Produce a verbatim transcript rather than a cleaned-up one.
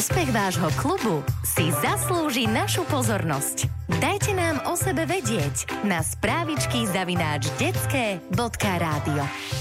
Úspech vášho klubu si zaslúži našu pozornosť. Dajte nám o sebe vedieť na správičky zavináč detské bodka rádio.